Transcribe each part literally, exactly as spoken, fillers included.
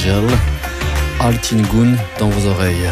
Angel, Altingun dans vos oreilles.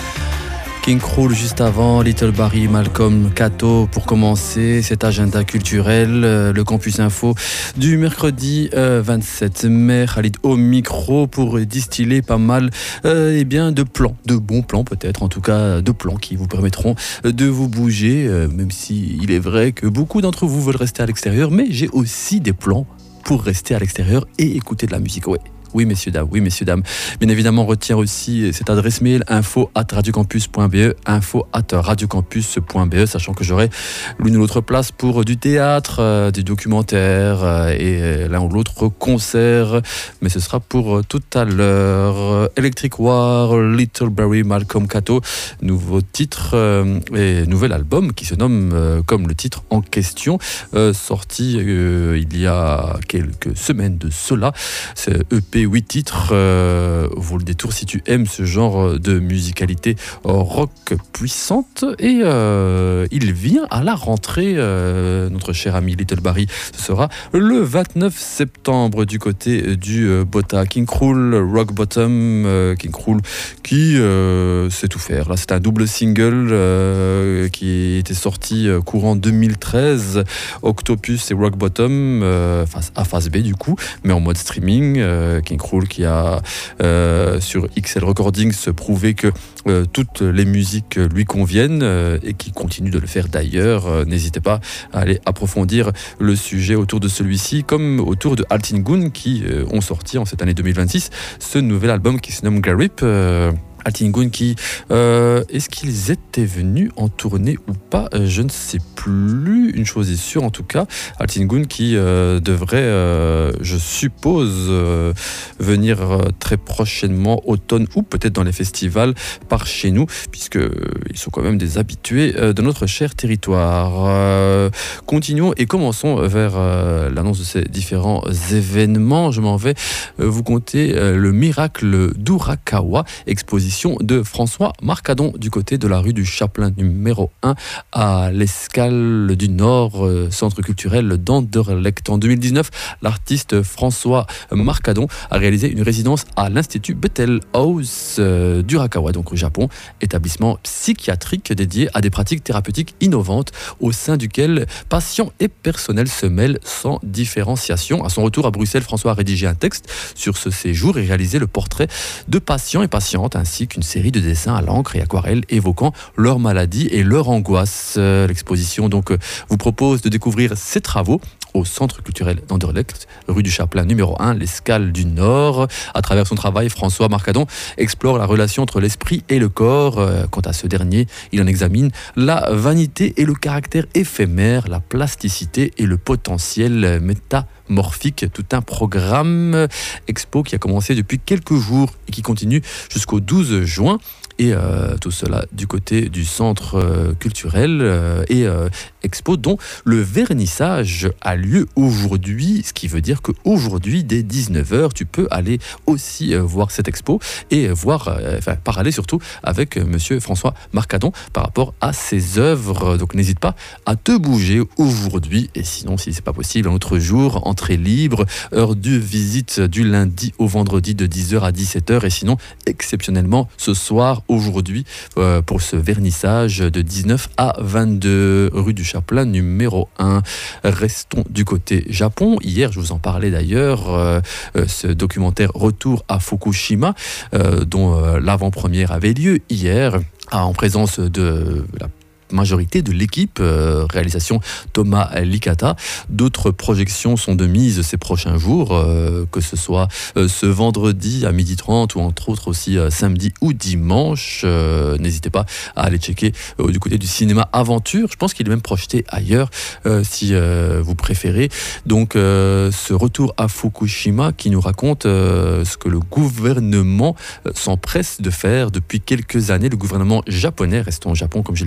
King Krul juste avant, Little Barry, Malcolm, Kato pour commencer cet agenda culturel, euh, le Campus Info du mercredi euh, vingt-sept mai. Khalid au micro pour distiller pas mal euh, eh bien, de plans, de bons plans peut-être, en tout cas de plans qui vous permettront de vous bouger, euh, même si il est vrai que beaucoup d'entre vous veulent rester à l'extérieur, mais j'ai aussi des plans pour rester à l'extérieur et écouter de la musique. Ouais. Oui, messieurs, dames, oui, messieurs, dames. Bien évidemment, on retient aussi cette adresse mail info arobase radiocampus point b e, info arobase radiocampus point b e, sachant que j'aurai l'une ou l'autre place pour du théâtre, euh, du documentaire euh, et l'un ou l'autre concert. Mais ce sera pour tout à l'heure. Electric War, Little Barry, Malcolm, Kato, nouveau titre euh, et nouvel album qui se nomme euh, comme le titre en question, euh, sorti euh, il y a quelques semaines de cela. C'est E P huit titres, euh, vaut le détour si tu aimes ce genre de musicalité rock puissante. Et euh, il vient à la rentrée, euh, notre cher ami Little Barry. Ce sera le vingt-neuf septembre du côté du euh, Bota. King Krul, Rock Bottom, euh, King Krul qui euh, sait tout faire. Là, c'est un double single euh, qui était sorti euh, courant deux mille treize. Octopus et Rock Bottom, euh, face A, face B du coup, mais en mode streaming. Euh, King Krul qui a euh, sur X L Recordings prouvé que euh, toutes les musiques lui conviennent euh, et qui continue de le faire d'ailleurs. Euh, n'hésitez pas à aller approfondir le sujet autour de celui-ci comme autour de Altingun qui euh, ont sorti en cette année deux mille vingt-six ce nouvel album qui se nomme Garip. Euh, Altingun qui, euh, est-ce qu'ils étaient venus en tournée ou pas ? euh, Je ne sais plus. Une chose est sûre en tout cas, Altingun qui euh, devrait, euh, je suppose, euh, venir euh, très prochainement, automne ou peut-être dans les festivals par chez nous, puisque euh, ils sont quand même des habitués euh, de notre cher territoire. Euh, continuons et commençons vers euh, l'annonce de ces différents événements. Je m'en vais euh, vous conter euh, le miracle d'Urakawa, exposition de François Marcadon du côté de la rue du Chapelain numéro un à l'Escale du Nord, euh, centre culturel d'Anderlecht. En deux mille dix-neuf, l'artiste François Marcadon a réalisé une résidence à l'Institut Bethel House euh, d'Urakawa, donc au Japon, établissement psychiatrique dédié à des pratiques thérapeutiques innovantes au sein duquel patients et personnel se mêlent sans différenciation. À son retour à Bruxelles, François a rédigé un texte sur ce séjour et réalisé le portrait de patients et patientes ainsi qu'une série de dessins à l'encre et aquarelle évoquant leur maladie et leur angoisse. Euh, l'exposition donc euh, vous propose de découvrir ces travaux au centre culturel d'Anderlecht, rue du Chapelain numéro un, l'Escale du Nord. À travers son travail, François Marcadon explore la relation entre l'esprit et le corps. Euh, quant à ce dernier, il en examine la vanité et le caractère éphémère, la plasticité et le potentiel métamorphique. Tout un programme expo qui a commencé depuis quelques jours et qui continue jusqu'au douze juin. Et euh, tout cela du côté du centre euh, culturel euh, et euh, expo dont le vernissage a lieu aujourd'hui, ce qui veut dire qu'aujourd'hui dès dix-neuf heures tu peux aller aussi euh, voir cette expo et voir, euh, enfin parler surtout avec euh, monsieur François Marcadon par rapport à ses œuvres. Donc n'hésite pas à te bouger aujourd'hui, et sinon si c'est pas possible un autre jour, entrée libre, heure de visite du lundi au vendredi de dix heures à dix-sept heures, et sinon exceptionnellement ce soir aujourd'hui euh, pour ce vernissage de dix-neuf à vingt-deux rue du Chapelain numéro un. Restons du côté Japon. Hier, je vous en parlais d'ailleurs, euh, euh, ce documentaire Retour à Fukushima, euh, dont euh, l'avant-première avait lieu hier, en présence de la majorité de l'équipe, euh, réalisation Thomas Licata. D'autres projections sont de mise ces prochains jours, euh, que ce soit euh, ce vendredi à midi trente ou entre autres aussi euh, samedi ou dimanche. Euh, n'hésitez pas à aller checker euh, du côté du cinéma Aventure. Je pense qu'il est même projeté ailleurs euh, si euh, vous préférez. Donc euh, ce retour à Fukushima qui nous raconte euh, ce que le gouvernement euh, s'empresse de faire depuis quelques années. Le gouvernement japonais, restons au Japon comme je l'ai dit,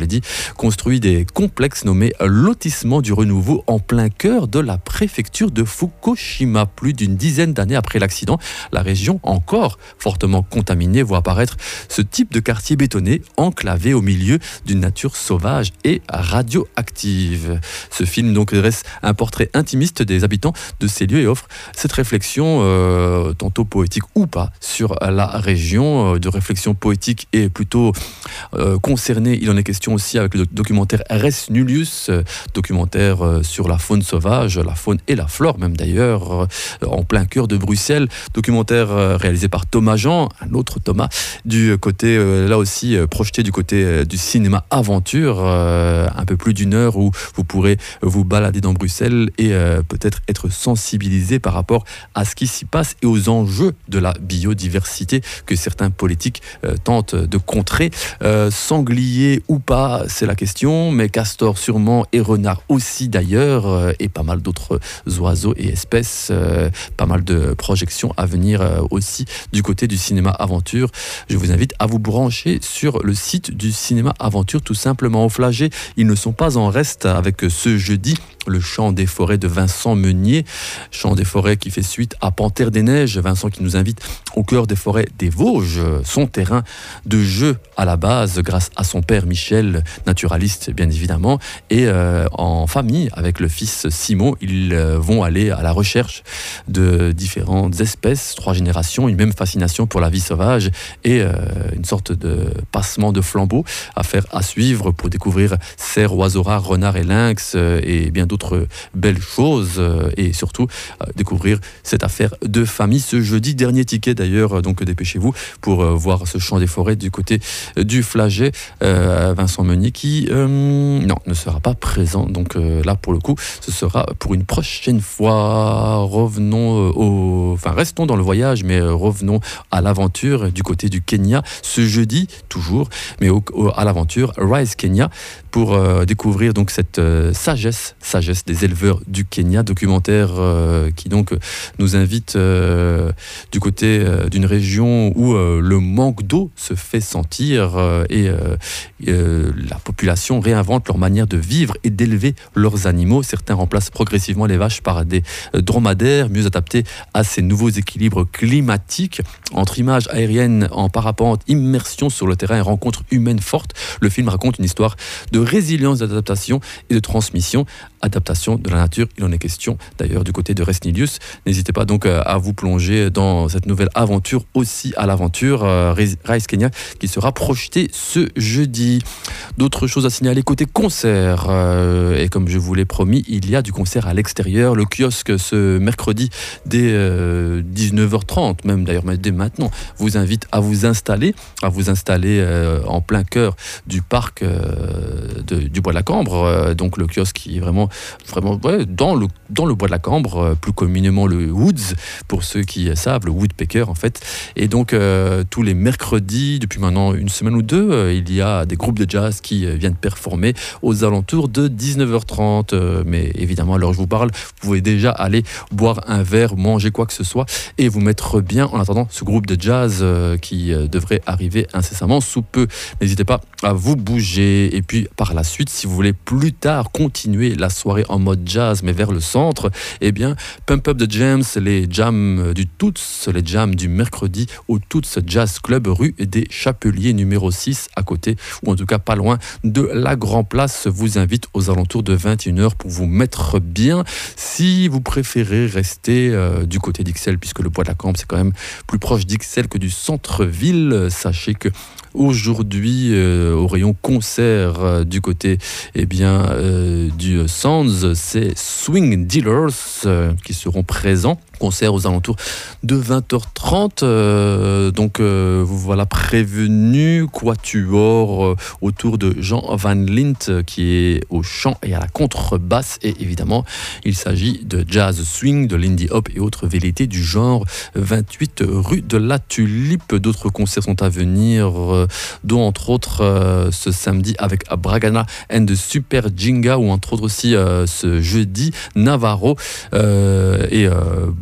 construit des complexes nommés lotissement du renouveau en plein cœur de la préfecture de Fukushima. Plus d'une dizaine d'années après l'accident, la région, encore fortement contaminée, voit apparaître ce type de quartier bétonné enclavé au milieu d'une nature sauvage et radioactive. Ce film donc dresse un portrait intimiste des habitants de ces lieux et offre cette réflexion, euh, tantôt poétique ou pas, sur la région, euh, de réflexion poétique et plutôt euh, concernée. Il en est question aussi avec le documentaire Res Nullius, euh, documentaire euh, sur la faune sauvage, la faune et la flore même d'ailleurs, euh, en plein cœur de Bruxelles. Documentaire euh, réalisé par Thomas Jean, un autre Thomas, du côté, euh, là aussi, euh, projeté du côté euh, du cinéma aventure, euh, un peu plus d'une heure où vous pourrez vous balader dans Bruxelles et euh, peut-être être sensibilisé par rapport à ce qui s'y passe et aux enjeux de la biodiversité que certains politiques euh, tentent de contrer. Euh, sanglier ou pas, c'est la question, mais castor sûrement et renard aussi d'ailleurs, euh, et pas mal d'autres oiseaux et espèces, euh, pas mal de projections à venir euh, aussi du côté du cinéma aventure. Je vous invite à vous brancher sur le site du cinéma aventure, tout simplement. Au Flagey, ils ne sont pas en reste avec ce jeudi, le chant des forêts de Vincent Meunier, chant des forêts qui fait suite à Panthère des Neiges. Vincent qui nous invite au cœur des forêts des Vosges, son terrain de jeu à la base grâce à son père Michel, naturaliste bien évidemment, et euh, en famille avec le fils Simon, ils euh, vont aller à la recherche de différentes espèces, trois générations, une même fascination pour la vie sauvage et euh, une sorte de passement de flambeau à faire à suivre pour découvrir cerfs, oiseaux rares, renards et lynx euh, et bien d'autres belles choses euh, et surtout euh, découvrir cette affaire de famille ce jeudi. Dernier ticket d'ailleurs, donc dépêchez-vous pour euh, voir ce chant des forêts du côté euh, du Flagey. Euh, Vincent Meunier qui euh, non, ne sera pas présent, donc euh, là pour le coup ce sera pour une prochaine fois. Revenons euh, au... enfin restons dans le voyage mais euh, revenons à l'aventure du côté du Kenya ce jeudi toujours, mais au, au, à l'aventure Rise Kenya pour euh, découvrir donc cette euh, sagesse sagesse des éleveurs du Kenya, documentaire euh, qui donc nous invite euh, du côté euh, d'une région où euh, le manque d'eau se fait sentir euh, et euh, euh, la population réinvente leur manière de vivre et d'élever leurs animaux. Certains remplacent progressivement les vaches par des euh, dromadaires mieux adaptés à ces nouveaux équilibres climatiques. Entre images aériennes en parapente, immersion sur le terrain et rencontres humaines fortes, le film raconte une histoire de résilience, d'adaptation et de transmission. Adaptation de la nature, il en est question d'ailleurs du côté de Res Nullius. N'hésitez pas donc à vous plonger dans cette nouvelle aventure aussi à l'aventure euh, Rise Kenya qui sera projetée ce jeudi. D'autres choses à signaler côté concert euh, et comme je vous l'ai promis, il y a du concert à l'extérieur. Le kiosque ce mercredi dès euh, dix-neuf heures trente, même d'ailleurs dès maintenant, vous invite à vous installer, à vous installer euh, en plein cœur du parc euh, de, du Bois de la Cambre. Euh, donc le kiosque qui est vraiment vraiment ouais, dans, le, dans le Bois de la Cambre, euh, plus communément le Woods, pour ceux qui savent, le Woodpecker en fait. Et donc euh, tous les mercredis, depuis maintenant une semaine ou deux, euh, il y a des groupes de jazz qui euh, viennent performer aux alentours de dix-neuf heures trente. Euh, mais évidemment, à l'heure où je vous parle, vous pouvez déjà aller boire un verre, manger quoi que ce soit et vous mettre bien en attendant ce groupe de jazz euh, qui euh, devrait arriver incessamment sous peu. N'hésitez pas à vous bouger. Et puis par la suite, si vous voulez plus tard continuer la soirée en mode jazz mais vers le centre, eh bien Pump Up the Jams, les jams du Toots, les jams du mercredi au Toots Jazz Club rue des Chapeliers numéro six à côté, ou en tout cas pas loin de la Grand Place, vous invite aux alentours de vingt et une heures pour vous mettre bien. Si vous préférez rester euh, du côté d'Ixelles, puisque le Bois de la Cambre c'est quand même plus proche d'Ixelles que du centre-ville, sachez que aujourd'hui euh, au rayon concert euh, du côté eh bien, euh, du Sounds, c'est Swing Dealers euh, qui seront présents. Concert aux alentours de vingt heures trente, euh, donc euh, vous voilà prévenu. Quatuor euh, autour de Jean Van Lint euh, qui est au chant et à la contrebasse, et évidemment il s'agit de jazz swing, de lindy hop et autres velléités du genre. Vingt-huit rue de la Tulipe. D'autres concerts sont à venir, euh, dont entre autres euh, ce samedi avec Bragana and the Super Jinga, ou entre autres aussi euh, ce jeudi Navarro euh, et euh,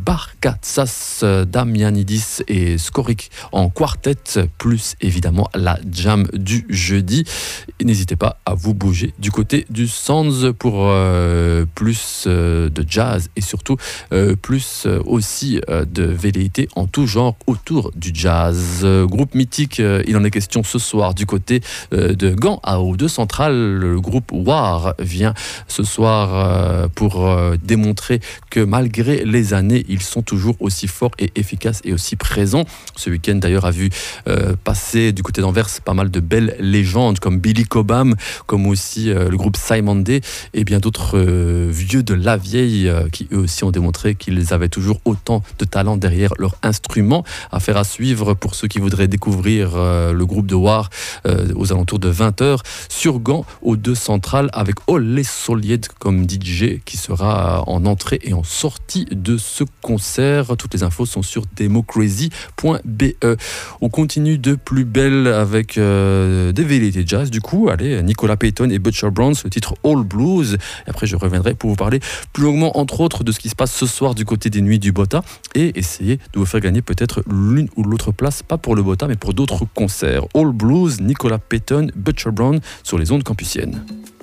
Barkatsas, Damianidis et Skorik en quartet, plus évidemment la jam du jeudi. Et n'hésitez pas à vous bouger du côté du Sands pour euh, plus euh, de jazz et surtout euh, plus euh, aussi euh, de velléité en tout genre autour du jazz. Euh, groupe mythique, euh, il en est question ce soir du côté euh, de Gand à O deux Central. Le groupe War vient ce soir euh, pour euh, démontrer que malgré les années, ils sont toujours aussi forts et efficaces et aussi présents. Ce week-end d'ailleurs a vu euh, passer du côté d'Anvers pas mal de belles légendes comme Billy Cobham, comme aussi euh, le groupe Simon Day et bien d'autres euh, vieux de la vieille euh, qui eux aussi ont démontré qu'ils avaient toujours autant de talent derrière leur instrument. Affaire à suivre pour ceux qui voudraient découvrir euh, le groupe de War euh, aux alentours de vingt heures sur Gand O deux Central avec Ole Solied comme D J qui sera en entrée et en sortie de ce concert. Toutes les infos sont sur democrazy point b e. On continue de plus belle avec euh, des velléités jazz. Du coup, allez, Nicolas Payton et Butcher Browns, le titre All Blues. Et après, je reviendrai pour vous parler plus longuement, entre autres, de ce qui se passe ce soir du côté des Nuits du Bota et essayer de vous faire gagner peut-être l'une ou l'autre place, pas pour le Bota, mais pour d'autres concerts. All Blues, Nicolas Payton, Butcher Brown sur les ondes campusiennes.